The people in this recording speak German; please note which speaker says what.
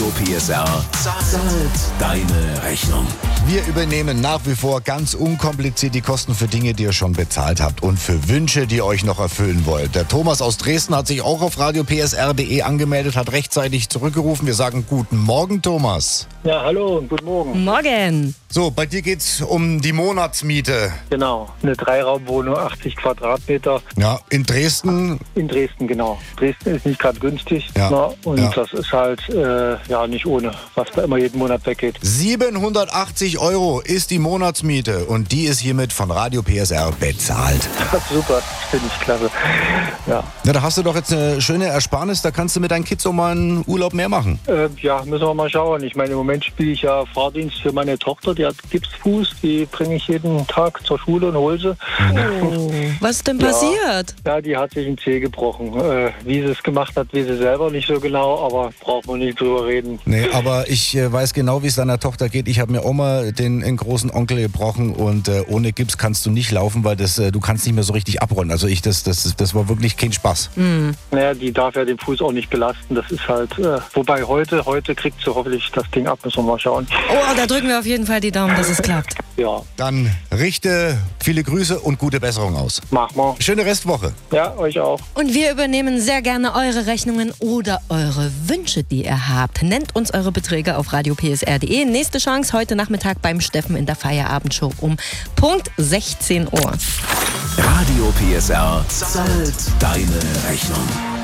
Speaker 1: PSR zahlt deine Rechnung.
Speaker 2: Wir übernehmen nach wie vor ganz unkompliziert die Kosten für Dinge, die ihr schon bezahlt habt und für Wünsche, die ihr euch noch erfüllen wollt. Der Thomas aus Dresden hat sich auch auf radiopsr.de angemeldet, hat rechtzeitig zurückgerufen. Wir sagen guten Morgen, Thomas.
Speaker 3: Ja, hallo und guten Morgen.
Speaker 4: Morgen.
Speaker 2: So, bei dir geht's um die Monatsmiete.
Speaker 3: Genau, eine Dreiraumwohnung, 80 Quadratmeter.
Speaker 2: Ja, in Dresden.
Speaker 3: In Dresden, genau. Dresden ist nicht gerade günstig.
Speaker 2: Ja.
Speaker 3: Na, und
Speaker 2: Ja.
Speaker 3: das ist halt nicht ohne, was da immer jeden Monat weggeht.
Speaker 2: 780 € ist die Monatsmiete und die ist hiermit von Radio PSR bezahlt.
Speaker 3: Das ist super, finde ich klasse. Ja.
Speaker 2: Na, da hast du doch jetzt eine schöne Ersparnis, da kannst du mit deinen Kids auch mal einen Urlaub mehr machen.
Speaker 3: Müssen wir mal schauen. Ich meine, im Moment spiele ich ja Fahrdienst für meine Tochter, die hat Gipsfuß, die bringe ich jeden Tag zur Schule und hole sie.
Speaker 4: Was ist denn passiert?
Speaker 3: Ja, die hat sich einen Zeh gebrochen. Wie sie es gemacht hat, weiß sie selber nicht so genau, aber braucht man nicht drüber reden.
Speaker 2: Nee, aber ich weiß genau, wie es deiner Tochter geht. Ich habe mir auch mal den großen Onkel gebrochen und ohne Gips kannst du nicht laufen, weil du kannst nicht mehr so richtig abrollen. Also das war wirklich kein Spaß.
Speaker 3: Naja, die darf ja den Fuß auch nicht belasten. Das ist halt, wobei heute kriegt sie hoffentlich das Ding ab, müssen wir mal schauen.
Speaker 4: Oh, da drücken wir auf jeden Fall die Daumen, dass es klappt.
Speaker 3: Ja,
Speaker 2: Dann richte viele Grüße und gute Besserung aus.
Speaker 3: mach mal.
Speaker 2: Schöne Restwoche.
Speaker 3: Ja, euch auch.
Speaker 4: Und wir übernehmen sehr gerne eure Rechnungen oder eure Wünsche, die ihr habt. Nennt uns eure Beträge auf radiopsr.de. Nächste Chance heute Nachmittag beim Steffen in der Feierabendshow um Punkt 16 Uhr.
Speaker 1: Radio PSR zahlt deine Rechnung.